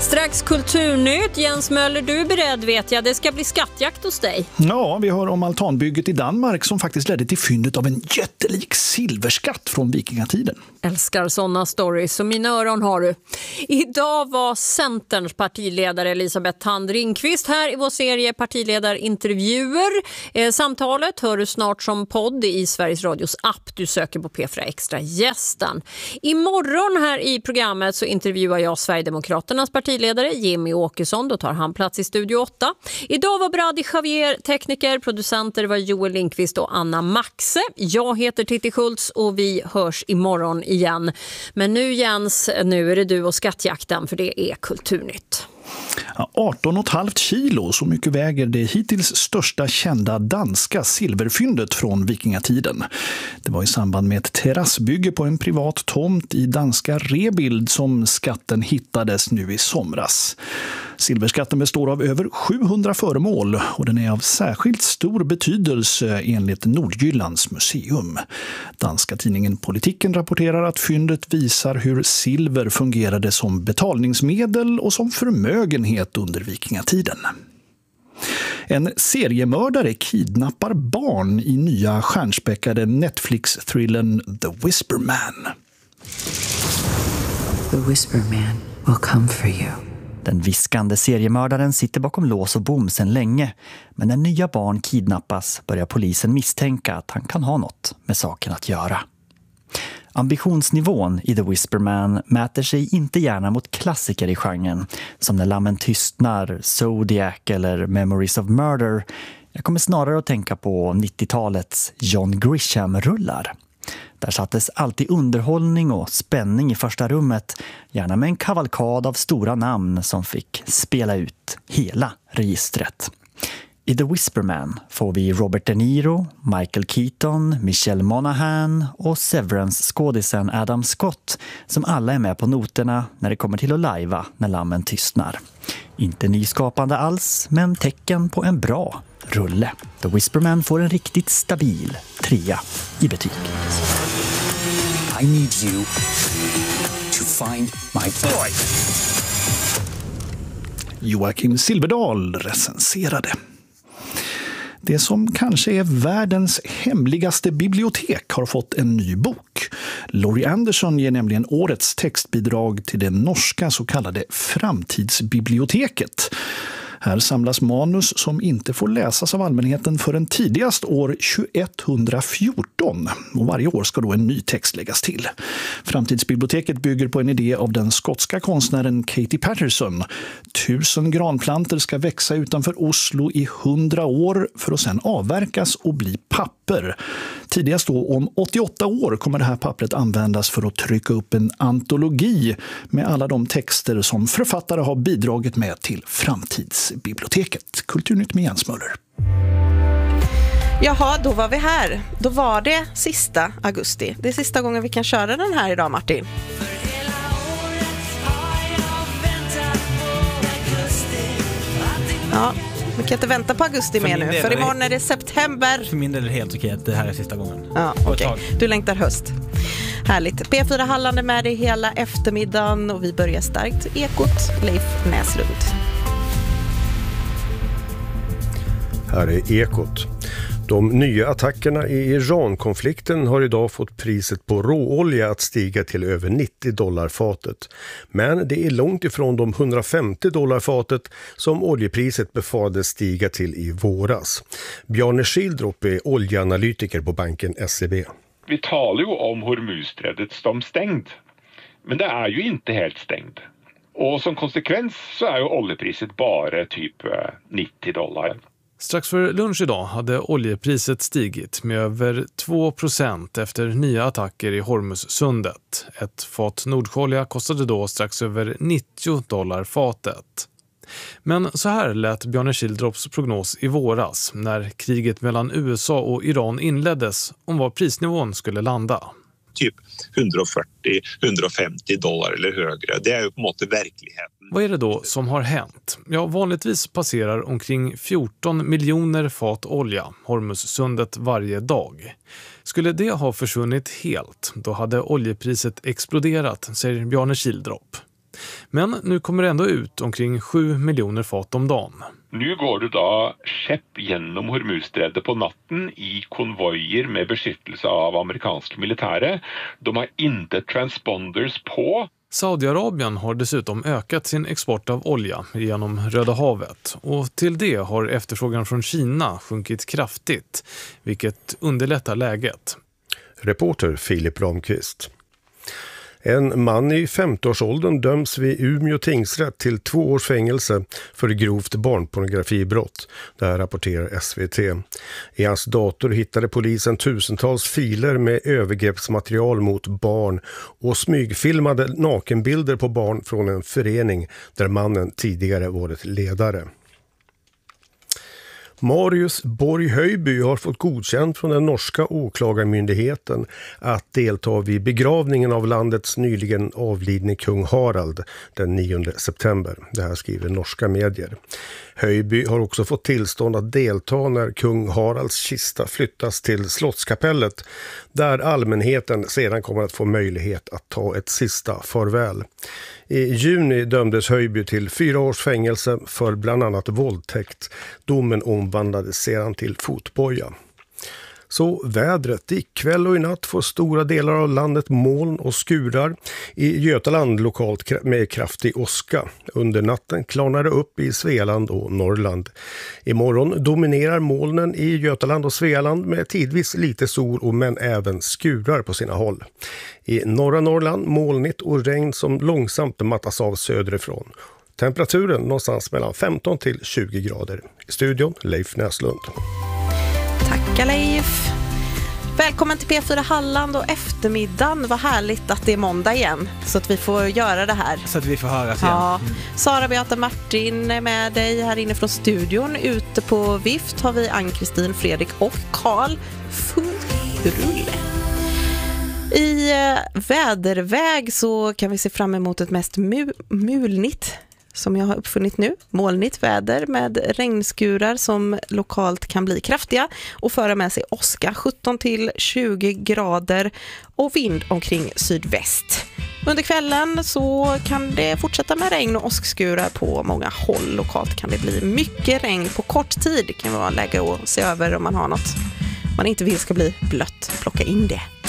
Strax kulturnytt. Jens Möller, du är beredd vet jag. Det ska bli skattjakt hos dig. Ja, vi hör om altanbygget i Danmark som faktiskt ledde till fyndet av en jättelik silverskatt från vikingatiden. Älskar sådana stories, så mina öron har du. Idag var Centerns partiledare Elisabeth Thand Ringqvist här i vår serie partiledarintervjuer. Samtalet hör du snart som podd i Sveriges Radios app. Du söker på P4 Extra gästen. Imorgon här i programmet så intervjuar jag Sverigedemokraternas partiledare Jimmy Åkesson. Då tar han plats i Studio 8. Idag var Brady Javier tekniker, producenter var Joel Lindqvist och Anna Maxe. Jag heter Titti Schultz och vi hörs imorgon igen. Men nu Jens, nu är det du och skattjakten för det är kulturnytt. 18,5 kilo, så mycket väger det hittills största kända danska silverfyndet från vikingatiden. Det var i samband med ett terrassbygge på en privat tomt i danska Rebild som skatten hittades nu i somras. Silverskatten består av över 700 föremål och den är av särskilt stor betydelse enligt Nordjyllands museum. Danska tidningen Politiken rapporterar att fyndet visar hur silver fungerade som betalningsmedel och som förmögenhet under vikingatiden. En seriemördare kidnappar barn i nya stjärnspäckade Netflix-thrillern The Whisper Man. The Whisper Man will come for you. Den viskande seriemördaren sitter bakom lås och bom sedan länge. Men när nya barn kidnappas börjar polisen misstänka att han kan ha något med saken att göra. Ambitionsnivån i The Whisper Man mäter sig inte gärna mot klassiker i genren som När lammen tystnar, Zodiac eller Memories of Murder. Jag kommer snarare att tänka på 90-talets John Grisham-rullar. Där sattes alltid underhållning och spänning i första rummet, gärna med en kavalkad av stora namn som fick spela ut hela registret. I The Whisper Man får vi Robert De Niro, Michael Keaton, Michelle Monaghan och Severance-skådisen Adam Scott som alla är med på noterna när det kommer till att lajva När lammen tystnar. Inte nyskapande alls, men tecken på en bra rulle. The Whisper Man får en riktigt stabil 3 i betyg. I need you to find my boy. Joakim Silverdal recenserade. Det som kanske är världens hemligaste bibliotek har fått en ny bok. Laurie Anderson ger nämligen årets textbidrag till det norska så kallade Framtidsbiblioteket. Här samlas manus som inte får läsas av allmänheten förrän tidigast år 2114. Och varje år ska då en ny text läggas till. Framtidsbiblioteket bygger på en idé av den skotska konstnären Katie Patterson. 1000 granplantor ska växa utanför Oslo i 100 år för att sedan avverkas och bli papper. Tidigast då om 88 år kommer det här pappret användas för att trycka upp en antologi med alla de texter som författare har bidragit med till Framtidsbiblioteket. Kulturnytt med Jens Möller. Jaha, då var vi här. Då var det sista augusti. Det är sista gången vi kan köra den här idag, Martin. Ja, vi kan inte vänta på augusti mer nu, för imorgon är det september. För min del är det helt okej att det här är sista gången. Ja, okej. Du längtar höst. Härligt. P4 Halland med dig hela eftermiddagen och vi börjar starkt. Ekot, Leif Näslund. Här är Ekot. De nya attackerna i Iran-konflikten har idag fått priset på råolja att stiga till över $90 fatet. Men det är långt ifrån de $150 fatet som oljepriset befarades stiga till i våras. Bjarne Schildrop är oljeanalytiker på banken SEB. Vi talar ju om Hormuzsträdet som stängd, men det är ju inte helt stängd. Och som konsekvens så är ju oljepriset bara typ $90. Strax för lunch idag hade oljepriset stigit med över 2% efter nya attacker i Hormuzsundet. Ett fat Nordsjölja kostade då strax över $90 fatet. Men så här lät Bjarne Schildrops prognos i våras när kriget mellan USA och Iran inleddes om var prisnivån skulle landa. Typ $140-150 eller högre. Det är ju på en måte verkligheten. Vad är det då som har hänt? Ja, vanligtvis passerar omkring 14 miljoner fat olja Hormuzsundet varje dag. Skulle det ha försvunnit helt, då hade oljepriset exploderat, säger Bjarne Schildrop. Men nu kommer det ändå ut omkring 7 miljoner fat om dagen. Nu går det då skepp genom Hormuzsträdet på natten i konvojer med beskyttelse av amerikanska militärer. De har inte transponders på. Saudiarabien har dessutom ökat sin export av olja genom Röda havet och till det har efterfrågan från Kina sjunkit kraftigt, vilket underlättar läget. Reporter Filip Ramqvist. En man i 50-årsåldern döms vid Umeå tingsrätt till 2 års fängelse för grovt barnpornografibrott. Det här rapporterar SVT. I hans dator hittade polisen tusentals filer med övergreppsmaterial mot barn och smygfilmade nakenbilder på barn från en förening där mannen tidigare varit ledare. Marius Borg Höjby har fått godkänt från den norska åklagarmyndigheten att delta vid begravningen av landets nyligen avlidne kung Harald den 9 september. Det här skriver norska medier. Höjby har också fått tillstånd att delta när kung Haralds kista flyttas till Slottskapellet, där allmänheten sedan kommer att få möjlighet att ta ett sista farväl. I juni dömdes Höjby till 4 års fängelse för bland annat våldtäkt. Domen omvandlades sedan till fotboja. Så vädret. Ikväll och i natt får stora delar av landet moln och skurar. I Götaland lokalt med kraftig åska. Under natten klarnar det upp i Svealand och Norrland. Imorgon dominerar molnen i Götaland och Svealand med tidvis lite sol men även skurar på sina håll. I norra Norrland molnigt och regn som långsamt mattas av söderifrån. Temperaturen någonstans mellan 15 till 20 grader. I studion Leif Näslund. Tack Leif. Välkommen till P4 Halland och eftermiddagen. Vad härligt att det är måndag igen så att vi får göra det här. Så att vi får höras igen. Ja. Sara Beata Martin är med dig här inne från studion. Ute på Vift har vi Ann-Kristin, Fredrik och Karl. Full rulle. I väderväg så kan vi se fram emot ett mest mulnigt, som jag har uppfunnit nu, molnigt väder med regnskurar som lokalt kan bli kraftiga och föra med sig åska, 17 till 20 grader och vind omkring sydväst. Under kvällen så kan det fortsätta med regn och åskskurar på många håll. Lokalt kan det bli mycket regn på kort tid. Det kan vara läge att se över om man har något man inte vill ska bli blött. Plocka in det.